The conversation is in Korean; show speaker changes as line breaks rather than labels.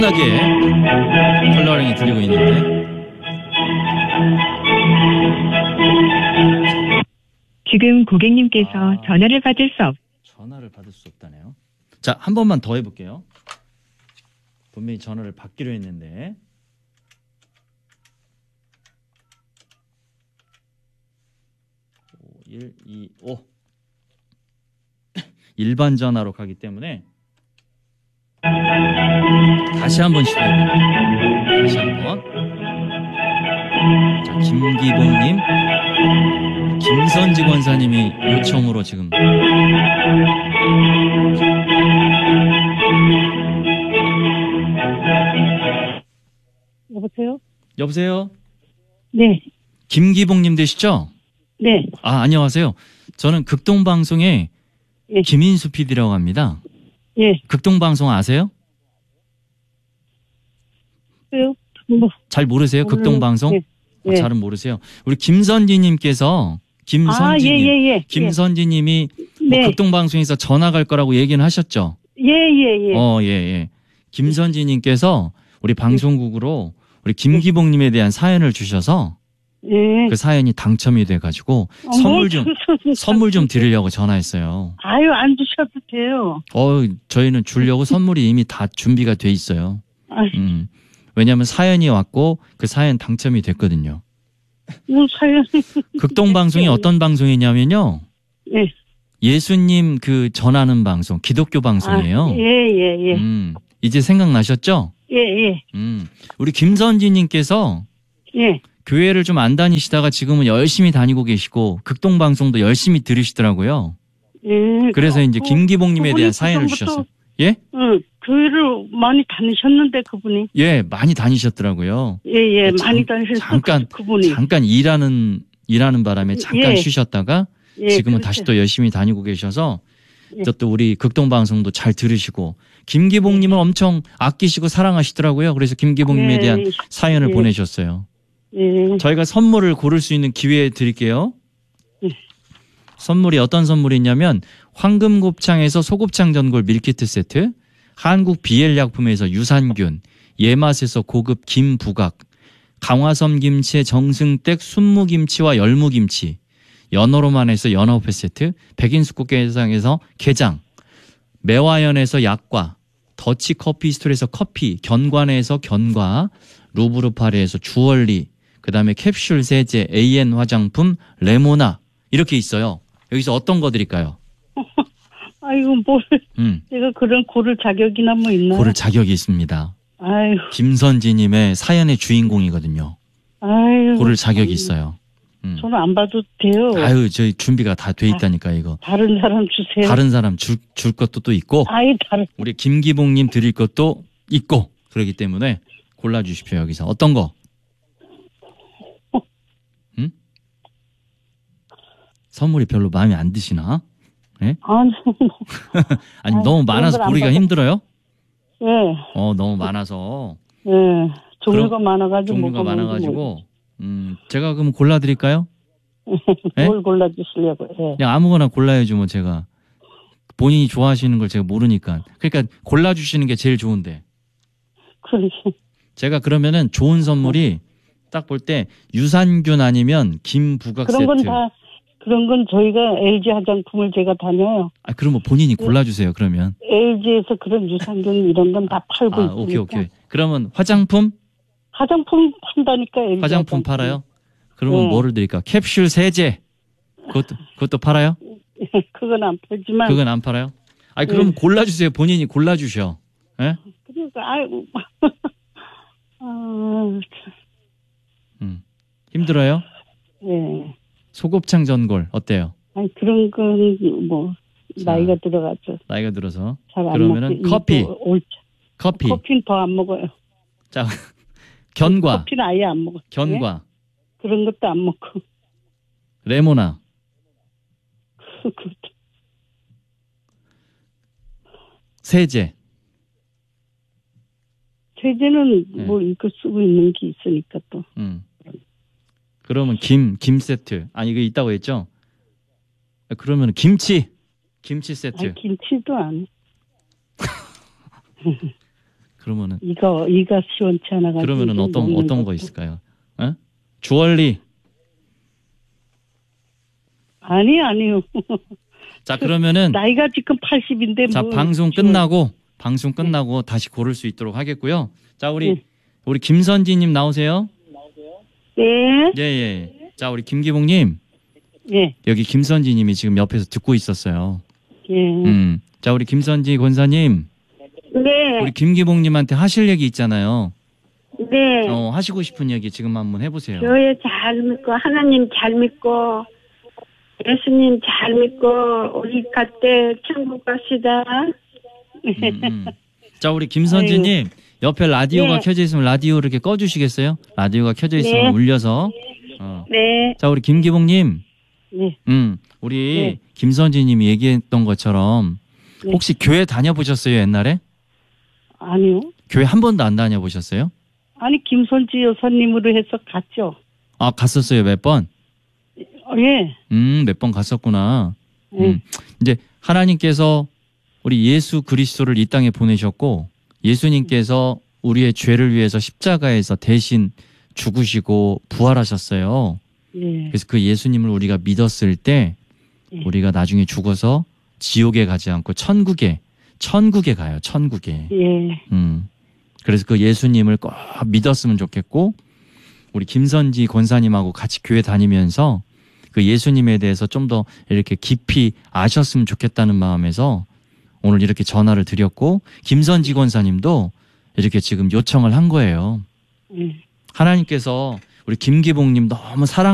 하게 컬러링이 들리고 있는데
지금 고객님께서 전화를 받을 수
없다네요. 자, 한 번만 더 해볼게요. 분명히 전화를 받기로 했는데 5125 일반 전화로 가기 때문에 다시 한번 시도해볼게요. 다시 한번. 자, 김기봉님, 김선지 권사님이 요청으로 지금
여보세요?
여보세요?
네.
김기봉님 되시죠?
네.
아, 안녕하세요. 저는 극동방송의
예.
김인수 PD라고 합니다.
예.
극동방송 아세요?
왜요? 뭐.
잘 모르세요? 극동방송?
예. 예.
잘은 모르세요. 우리 김선지님께서 김선지님,
예.
김선지님이
네.
뭐 극동방송에서 전화 갈 거라고 얘기는 하셨죠?
예.
예. 김선지님께서 우리 방송국으로 우리 김기봉님에 대한 사연을 주셔서
예.
그 사연이 당첨이 돼가지고 선물 좀 드리려고 전화했어요.
아유, 안 주셔도 돼요.
저희는 주려고 선물이 이미 다 준비가 돼 있어요. 왜냐하면 사연이 왔고 그 사연 당첨이 됐거든요.
뭐 사연?
극동방송이 어떤 방송이냐면요.
예.
예수님 그 전하는 방송, 기독교 방송이에요.
예.
이제 생각나셨죠?
예.
우리 김선지님께서
예.
교회를 좀 안 다니시다가 지금은 열심히 다니고 계시고 극동방송도 열심히 들으시더라고요.
예.
그래서 이제 김기봉님에 대한 사연을 주셨어요. 예?
교회를 많이 다니셨는데 그분이.
예, 많이 다니셨더라고요.
예. 많이 다니셨어요. 그분이.
잠깐 일하는 바람에 잠깐 쉬셨다가 지금은
그렇죠.
다시 또 열심히 다니고 계셔서 또 우리 극동방송도 잘 들으시고 김기봉님을 엄청 아끼시고 사랑하시더라고요. 그래서 김기봉님에 대한 사연을 보내셨어요. 저희가 선물을 고를 수 있는 기회 드릴게요. 선물이 어떤 선물이냐면 황금곱창에서 소곱창 전골 밀키트 세트, 한국 비엘약품에서 유산균, 예맛에서 고급 김부각, 강화섬 김치의 정승댁 순무김치와 열무김치, 연어로만에서 연어회 세트, 백인숙국게장에서 게장, 매화연에서 약과, 더치 커피 스토리에서 커피, 견관에서 견과, 루브르파리에서 주얼리, 그 다음에 캡슐 세제, AN 화장품, 레모나 이렇게 있어요. 여기서 어떤 거 드릴까요?
아이고 뭘 제가 그런 고를 자격이나 뭐 있나요?
고를 자격이 있습니다.
아유.
김선지님의 사연의 주인공이거든요.
아유.
고를 자격이 있어요.
저는 안 봐도 돼요.
아유, 저희 준비가 다 돼 있다니까 이거.
다른 사람 주세요.
다른 사람 줄 것도 또 있고. 우리 김기봉님 드릴 것도 있고 그렇기 때문에 골라주십시오. 여기서 어떤 거? 선물이 별로 마음에 안 드시나? 네? 아니 너무 많아서 고르기가 힘들어요?
예.
너무 많아서.
예. 종류가 많아가지고.
제가 그럼 골라드릴까요? 네?
뭘 골라주시려고. 예.
그냥 아무거나 골라야죠, 뭐 제가. 본인이 좋아하시는 걸 제가 모르니까. 그러니까 골라주시는 게 제일 좋은데. 제가 그러면은 좋은 선물이 딱 볼 때 유산균 아니면 김부각 세트.
그런 건 저희가 LG 화장품을 제가 다녀요.
그럼 뭐 본인이 골라주세요, 그러면.
LG에서 그런 유산균 이런 건 다 팔고 있으니까.
오케이. 그러면 화장품?
화장품 판다니까, LG
화장품 팔아요? 그러면 뭐를 드릴까? 캡슐 세제. 그것도 팔아요?
그건 안 팔지만.
그건 안 팔아요? 그럼 골라주세요. 본인이 골라주셔. 예?
그러니까, 아이고.
힘들어요?
예.
소곱창 전골 어때요?
그런 건 뭐 나이가 들어가죠.
나이가 들어서.
잘 안
그러면은 커피.
커피는 더 안 먹어요.
자, 견과.
커피는 아예 안 먹어요.
견과.
예? 그런 것도 안 먹고.
레모나. 세제.
세제는 뭐 이거 쓰고 있는 게 있으니까 또.
그러면 김 세트. 이거 있다고 했죠? 그러면 김치 세트.
김치도 안.
그러면은
이가 시원치 않아가지고.
그러면은 어떤 거 있을까요? 어? 주얼리.
아니요.
자, 그러면은
나이가 지금 80인데
자,
뭐.
방송 끝나고 다시 고를 수 있도록 하겠고요. 자, 우리 김선지 님 나오세요?
네.
예. 자, 우리 김기복 님.
예.
여기 김선지 님이 지금 옆에서 듣고 있었어요.
예.
자, 우리 김선지 권사님.
네.
우리 김기복 님한테 하실 얘기 있잖아요.
네.
하시고 싶은 얘기 지금 한번 해보세요.
교회 잘 믿고 하나님 잘 믿고 예수님 잘 믿고 우리 갈 때 천국 갑시다.
자, 우리 김선지님 옆에 라디오가
네.
켜져 있으면 라디오 이렇게 꺼주시겠어요? 라디오가 켜져 있으면
네.
울려서.
네.
자, 우리 김기복님.
네.
우리
네.
김선지님이 얘기했던 것처럼 혹시 교회 다녀보셨어요, 옛날에?
아니요.
교회 한 번도 안 다녀보셨어요?
아니 김선지 여사님으로 해서 갔죠.
아, 갔었어요, 몇 번?
예.
몇 번 갔었구나.
예.
이제 하나님께서 우리 예수 그리스도를 이 땅에 보내셨고 예수님께서 우리의 죄를 위해서 십자가에서 대신 죽으시고 부활하셨어요.
예.
그래서 그 예수님을 우리가 믿었을 때 우리가 나중에 죽어서 지옥에 가지 않고 천국에 가요. 천국에.
예.
그래서 그 예수님을 꼭 믿었으면 좋겠고 우리 김선지 권사님하고 같이 교회 다니면서 그 예수님에 대해서 좀 더 이렇게 깊이 아셨으면 좋겠다는 마음에서 오늘 이렇게 전화를 드렸고 김선지 권사님도 이렇게 지금 요청을 한 거예요. 하나님께서 우리 김기복님 너무 사랑